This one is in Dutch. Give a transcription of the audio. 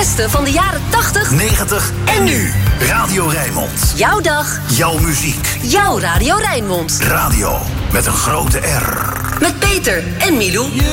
beste van de jaren 80, 90 en nu. Radio Rijnmond. Jouw dag. Jouw muziek. Jouw Radio Rijnmond. Radio met een grote R. Met Peter en Milou.